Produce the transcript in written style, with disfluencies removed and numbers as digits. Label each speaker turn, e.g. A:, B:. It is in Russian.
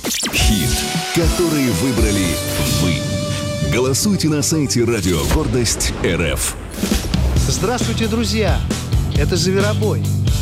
A: Хит, который выбрали вы. Голосуйте на сайте Радио Гордость РФ.
B: Здравствуйте, друзья! Это «Зверобой».